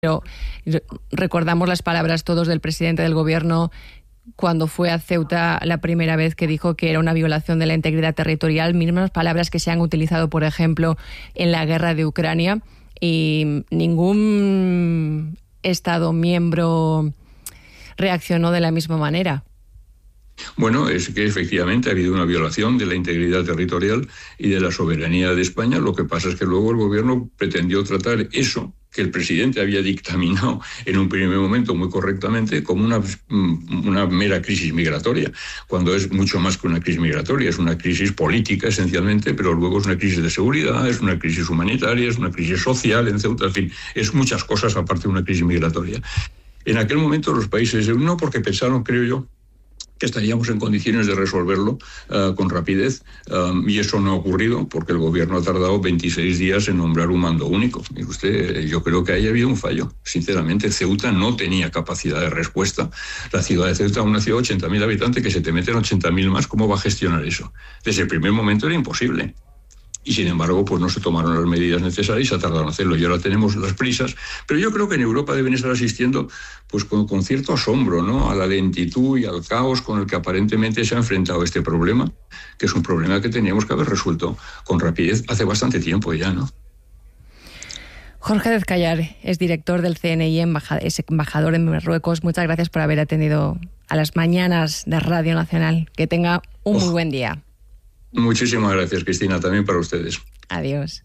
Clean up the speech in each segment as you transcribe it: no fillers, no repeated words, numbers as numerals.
Pero recordamos las palabras todos del presidente del gobierno cuando fue a Ceuta la primera vez, que dijo que era una violación de la integridad territorial, mismas palabras que se han utilizado, por ejemplo, en la guerra de Ucrania, y ningún Estado miembro reaccionó de la misma manera. Bueno, es que efectivamente ha habido una violación de la integridad territorial y de la soberanía de España. Lo que pasa es que luego el gobierno pretendió tratar eso que el presidente había dictaminado en un primer momento muy correctamente como una mera crisis migratoria, cuando es mucho más que una crisis migratoria, es una crisis política esencialmente, pero luego es una crisis de seguridad, es una crisis humanitaria, es una crisis social en Ceuta, en fin, es muchas cosas aparte de una crisis migratoria. En aquel momento los países, no porque pensaron, creo yo, que estaríamos en condiciones de resolverlo con rapidez, y eso no ha ocurrido porque el gobierno ha tardado 26 días en nombrar un mando único. Mire usted, yo creo que ahí ha habido un fallo. Sinceramente, Ceuta no tenía capacidad de respuesta. La ciudad de Ceuta, una ciudad de 80.000 habitantes, que se te meten 80.000 más, ¿cómo va a gestionar eso? Desde el primer momento era imposible. Y sin embargo, pues no se tomaron las medidas necesarias y se ha tardado en hacerlo. Y ahora tenemos las prisas. Pero yo creo que en Europa deben estar asistiendo pues con cierto asombro, ¿no?, a la lentitud y al caos con el que aparentemente se ha enfrentado este problema, que es un problema que teníamos que haber resuelto con rapidez hace bastante tiempo ya, ¿no? Jorge Dezcayar es director del CNI, es embajador en Marruecos. Muchas gracias por haber atendido a las mañanas de Radio Nacional. Que tenga un muy buen día. Muchísimas gracias, Cristina, también para ustedes. Adiós.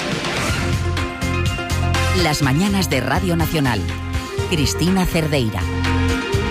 Las mañanas de Radio Nacional. Cristina Cerdeira.